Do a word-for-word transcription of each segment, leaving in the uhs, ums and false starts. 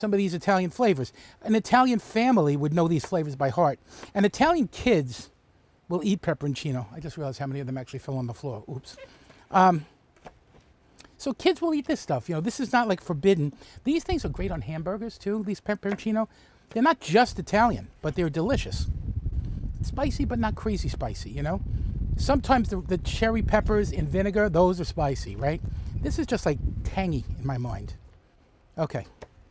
some of these Italian flavors. An Italian family would know these flavors by heart. And Italian kids will eat pepperoncino. I just realized how many of them actually fell on the floor. Oops. Um, so kids will eat this stuff. You know, this is not like forbidden. These things are great on hamburgers too, these pepperoncino. They're not just Italian, but they're delicious. Spicy, but not crazy spicy, you know? Sometimes the, the cherry peppers in vinegar, those are spicy, right? This is just like tangy in my mind. Okay.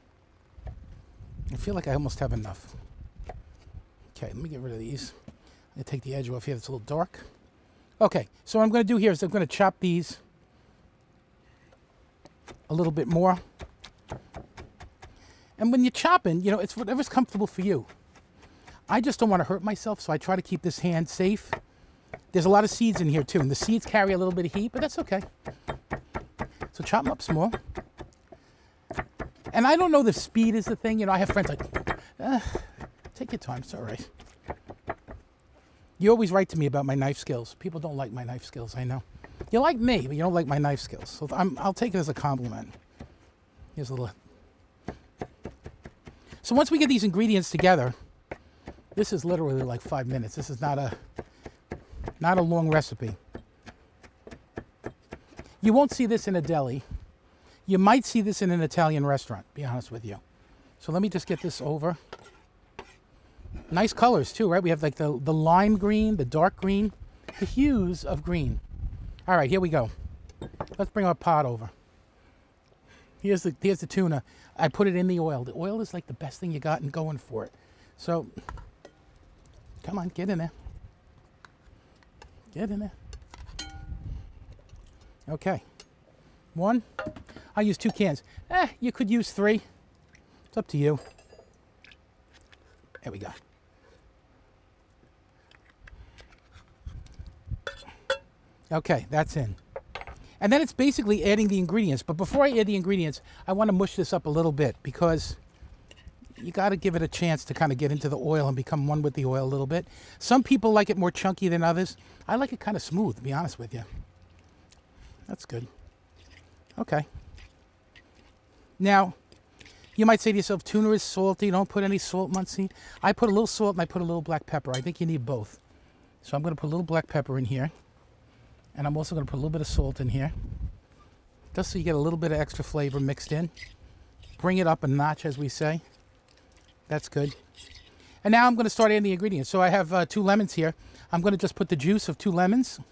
I feel like I almost have enough. Okay, let me get rid of these. I'm going to take the edge off here. It's a little dark. Okay, so what I'm going to do here is I'm going to chop these a little bit more. And when you're chopping, you know, it's whatever's comfortable for you. I just don't want to hurt myself, so I try to keep this hand safe. There's a lot of seeds in here too, and the seeds carry a little bit of heat, but that's okay. So chop them up small. And I don't know if speed is the thing. You know, I have friends like, eh, take your time, it's all right. You always write to me about my knife skills. People don't like my knife skills, I know. You like me, but you don't like my knife skills. So I'm, I'll take it as a compliment. Here's a little. So once we get these ingredients together, this is literally like five minutes. This is not a, not a long recipe. You won't see this in a deli. You might see this in an Italian restaurant, to be honest with you. So let me just get this over. Nice colors too, right? We have like the, the lime green, the dark green, the hues of green. All right, here we go. Let's bring our pot over. Here's the, here's the tuna. I put it in the oil. The oil is like the best thing you got and going for it. So, come on, get in there. Get in there. Okay. One. I use two cans. Eh, you could use three. It's up to you. There we go. Okay, that's in. And then it's basically adding the ingredients. But before I add the ingredients, I want to mush this up a little bit because you got to give it a chance to kind of get into the oil and become one with the oil a little bit. Some people like it more chunky than others. I like it kind of smooth, to be honest with you. That's good. Okay. Now, you might say to yourself, tuna is salty. Don't put any salt, Muncie. I put a little salt and I put a little black pepper. I think you need both. So I'm going to put a little black pepper in here. And I'm also going to put a little bit of salt in here. Just so you get a little bit of extra flavor mixed in. Bring it up a notch, as we say. That's good. And now I'm going to start adding the ingredients. So I have uh, two lemons here. I'm going to just put the juice of two lemons.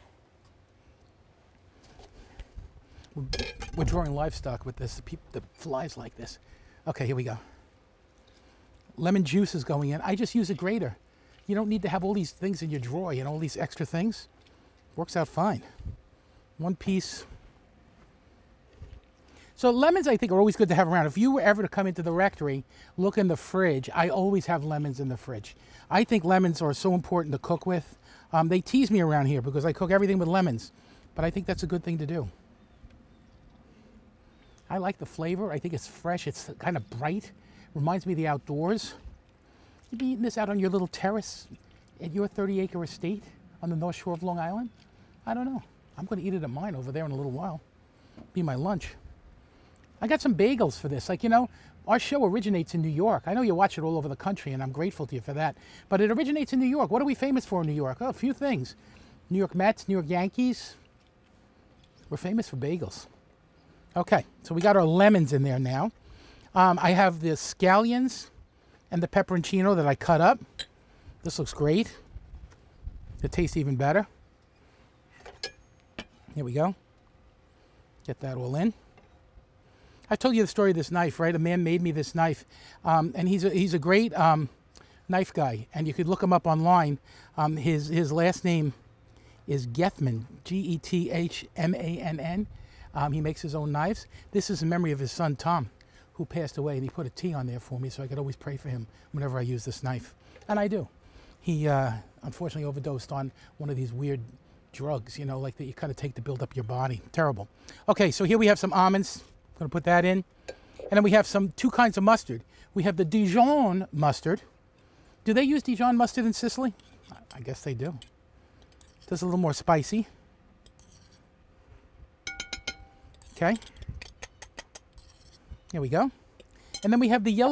We're drawing livestock with this. The, people, the flies like this. Okay, here we go. Lemon juice is going in. I just use a grater. You don't need to have all these things in your drawer, you know, all these extra things. Works out fine. One piece. So lemons, I think, are always good to have around. If you were ever to come into the rectory, look in the fridge. I always have lemons in the fridge. I think lemons are so important to cook with. Um, they tease me around here because I cook everything with lemons. But I think that's a good thing to do. I like the flavor. I think it's fresh. It's kind of bright. Reminds me of the outdoors. You'd be eating this out on your little terrace at your thirty acre estate on the North Shore of Long Island. I don't know. I'm going to eat it at mine over there in a little while. Be my lunch. I got some bagels for this. Like, you know, our show originates in New York. I know you watch it all over the country, and I'm grateful to you for that. But it originates in New York. What are we famous for in New York? Oh, a few things. New York Mets, New York Yankees. We're famous for bagels. Okay, so we got our lemons in there now. Um, I have the scallions and the pepperoncino that I cut up. This looks great. It tastes even better. Here we go. Get that all in. I told you the story of this knife, right? A man made me this knife, um, and he's a, he's a great um, knife guy, and you could look him up online. Um, his, his last name is Gethmann, G E T H M A N N. Um, he makes his own knives. This is in memory of his son, Tom, who passed away, and he put a T on there for me so I could always pray for him whenever I use this knife. And I do. He uh, unfortunately overdosed on one of these weird drugs, you know, like that you kind of take to build up your body. Terrible. Okay, so here we have some almonds. I'm going to put that in. And then we have some two kinds of mustard. We have the Dijon mustard. Do they use Dijon mustard in Sicily? I guess they do. Just a little more spicy. Okay. Here we go. And then we have the yellow